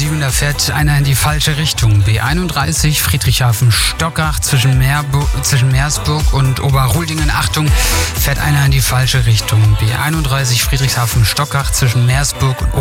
A7, da fährt einer in die falsche Richtung. B31 Friedrichshafen-Stockach zwischen Meersburg und Oberruldingen. Achtung, fährt einer in die falsche Richtung. B31 Friedrichshafen-Stockach zwischen Meersburg und